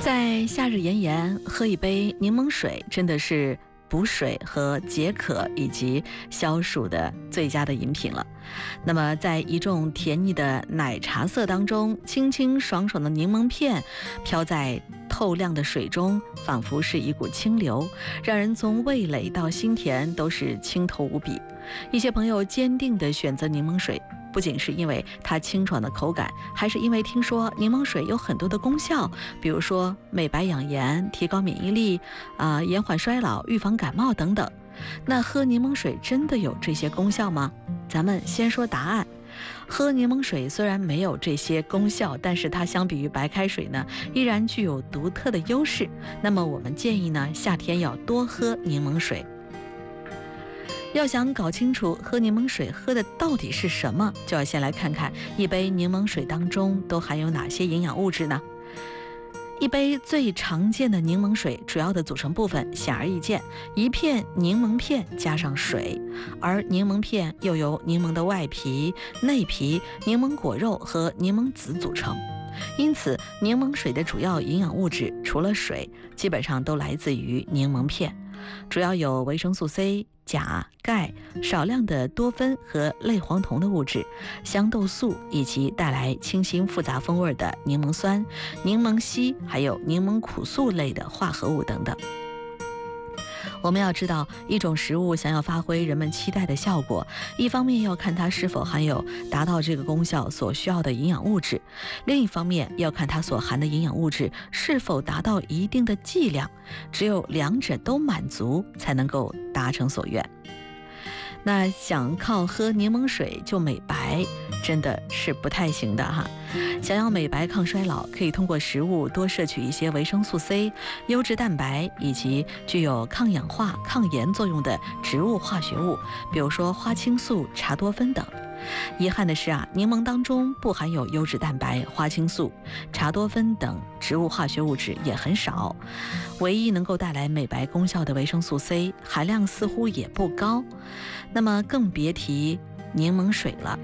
在夏日炎炎，喝一杯柠檬水真的是补水和解渴以及消暑的最佳的饮品了。那么在一众甜腻的奶茶色当中，清清爽爽的柠檬片飘在透亮的水中，仿佛是一股清流，让人从味蕾到心田都是清透无比。一些朋友坚定地选择柠檬水，不仅是因为它清爽的口感，还是因为听说柠檬水有很多的功效，比如说美白养颜、提高免疫力、延缓衰老、预防感冒等等。那喝柠檬水真的有这些功效吗？咱们先说答案。喝柠檬水虽然没有这些功效，但是它相比于白开水呢，依然具有独特的优势。那么我们建议呢，夏天要多喝柠檬水。要想搞清楚喝柠檬水喝的到底是什么，就要先来看看一杯柠檬水当中都含有哪些营养物质呢？一杯最常见的柠檬水主要的组成部分显而易见，一片柠檬片加上水，而柠檬片又由柠檬的外皮、内皮、柠檬果肉和柠檬籽组成。因此，柠檬水的主要营养物质除了水，基本上都来自于柠檬片，主要有维生素 C、钾、钙、少量的多酚和类黄酮的物质、香豆素，以及带来清新复杂风味的柠檬酸、柠檬烯，还有柠檬苦素类的化合物等等。我们要知道，一种食物想要发挥人们期待的效果，一方面要看它是否含有达到这个功效所需要的营养物质，另一方面要看它所含的营养物质是否达到一定的剂量，只有两者都满足，才能够达成所愿。那想靠喝柠檬水就美白，真的是不太行的哈。想要美白抗衰老，可以通过食物多摄取一些维生素 C、优质蛋白以及具有抗氧化、抗炎作用的植物化学物，比如说花青素、茶多酚等。遗憾的是柠檬当中不含有优质蛋白、花青素、茶多酚等植物化学物质也很少，唯一能够带来美白功效的维生素 C 含量似乎也不高，那么更别提柠檬水了。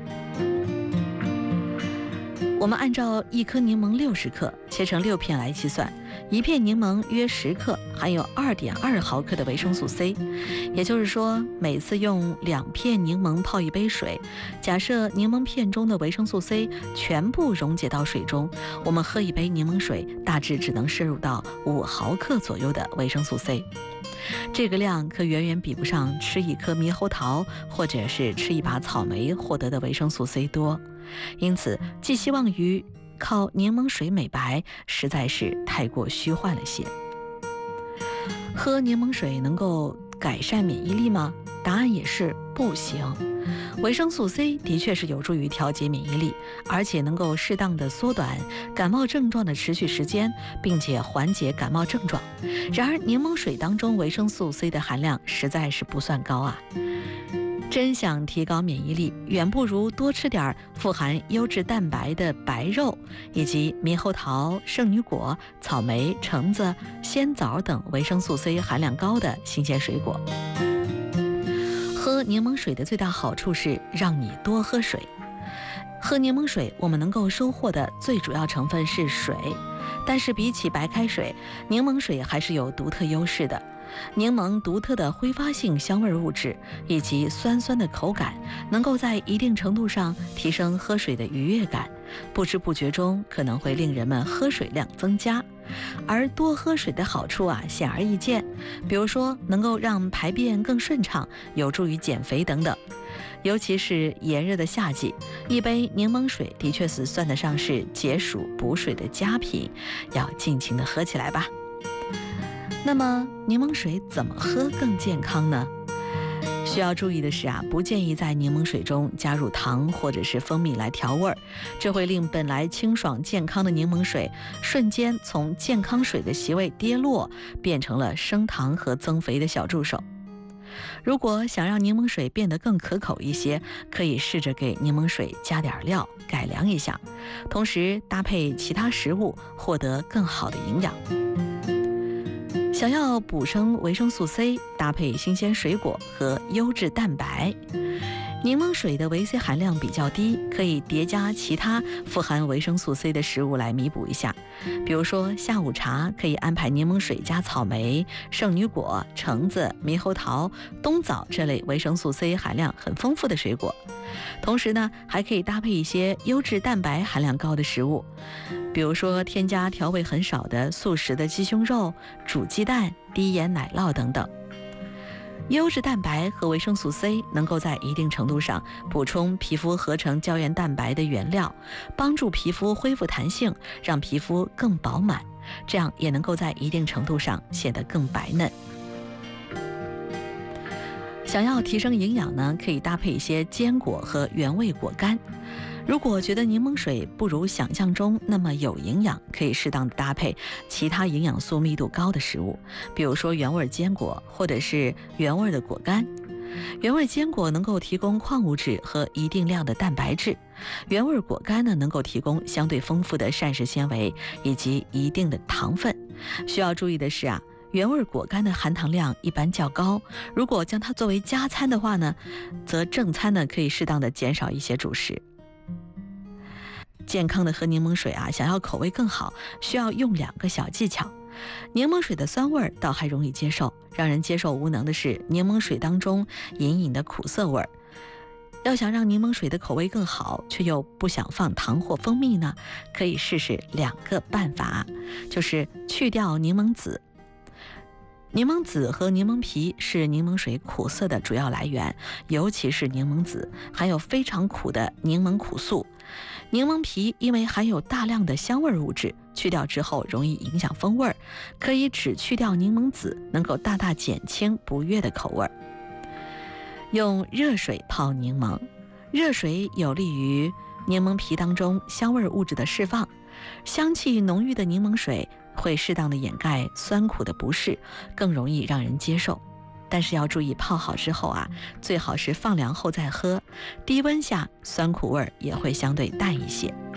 我们按照一颗柠檬60克切成6片来计算，一片柠檬约10克，含有2.2毫克的维生素 C。也就是说，每次用2片柠檬泡一杯水，假设柠檬片中的维生素 C 全部溶解到水中，我们喝一杯柠檬水，大致只能摄入到5毫克左右的维生素 C。这个量可远远比不上吃一颗猕猴桃或者是吃一把草莓获得的维生素 C 多，因此寄希望于靠柠檬水美白实在是太过虚幻了些。喝柠檬水能够改善免疫力吗？答案也是不行。维生素 C 的确是有助于调节免疫力，而且能够适当的缩短感冒症状的持续时间，并且缓解感冒症状。然而柠檬水当中维生素 C 的含量实在是不算高啊。真想提高免疫力，远不如多吃点富含优质蛋白的白肉，以及猕猴桃、圣女果、草莓、橙子、鲜枣等维生素 C 含量高的新鲜水果。喝柠檬水的最大好处是让你多喝水。喝柠檬水，我们能够收获的最主要成分是水，但是比起白开水，柠檬水还是有独特优势的。柠檬独特的挥发性香味物质以及酸酸的口感，能够在一定程度上提升喝水的愉悦感，不知不觉中可能会令人们喝水量增加。而多喝水的好处显而易见，比如说能够让排便更顺畅，有助于减肥等等。尤其是炎热的夏季，一杯柠檬水的确是算得上是解暑补水的佳品，要尽情的喝起来吧。那么柠檬水怎么喝更健康呢？需要注意的是不建议在柠檬水中加入糖或者是蜂蜜来调味儿，这会令本来清爽健康的柠檬水瞬间从健康水的席位跌落，变成了升糖和增肥的小助手。如果想让柠檬水变得更可口一些，可以试着给柠檬水加点料，改良一下，同时搭配其他食物，获得更好的营养。想要补充维生素 C， 搭配新鲜水果和优质蛋白。 柠檬水的维 C 含量比较低，可以叠加其他富含维生素 C 的食物来弥补一下。比如说下午茶可以安排柠檬水加草莓、圣女果、橙子、猕猴桃、冬枣这类维生素 C 含量很丰富的水果。同时呢，还可以搭配一些优质蛋白含量高的食物，比如说添加调味很少的素食的鸡胸肉、煮鸡蛋、低盐奶酪等等。优质蛋白和维生素 C 能够在一定程度上补充皮肤合成胶原蛋白的原料，帮助皮肤恢复弹性，让皮肤更饱满，这样也能够在一定程度上显得更白嫩。想要提升营养呢，可以搭配一些坚果和原味果干。如果觉得柠檬水不如想象中那么有营养，可以适当的搭配其他营养素密度高的食物，比如说原味坚果或者是原味的果干。原味坚果能够提供矿物质和一定量的蛋白质，原味果干呢能够提供相对丰富的膳食纤维以及一定的糖分。需要注意的是啊，原味果干的含糖量一般较高，如果将它作为加餐的话呢，则正餐呢可以适当的减少一些主食。健康的喝柠檬水啊，想要口味更好，需要用2个小技巧。柠檬水的酸味倒还容易接受，让人接受无能的是柠檬水当中隐隐的苦涩味儿。要想让柠檬水的口味更好，却又不想放糖或蜂蜜呢，可以试试2个办法，就是去掉柠檬籽。柠檬籽和柠檬皮是柠檬水苦涩的主要来源，尤其是柠檬籽含有非常苦的柠檬苦素。柠檬皮因为含有大量的香味物质，去掉之后容易影响风味，可以只去掉柠檬籽，能够大大减轻不悦的口味。用热水泡柠檬，热水有利于柠檬皮当中香味物质的释放，香气浓郁的柠檬水会适当的掩盖酸苦的不适，更容易让人接受。但是要注意泡好之后啊，最好是放凉后再喝，低温下酸苦味也会相对淡一些。